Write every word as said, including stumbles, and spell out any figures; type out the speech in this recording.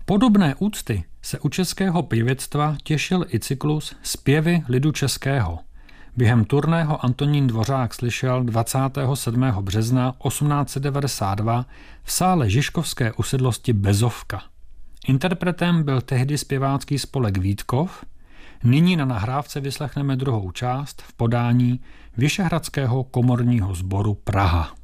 Podobné úcty se u českého pěvectva těšil i cyklus Zpěvy lidu českého. Během turného Antonín Dvořák slyšel dvacátého sedmého března osmnáct set devadesát dva v sále Žižkovské usedlosti Bezovka. Interpretem byl tehdy zpěvácký spolek Vítkov. Nyní na nahrávce vyslechneme druhou část v podání Vyšehradského komorního sboru Praha.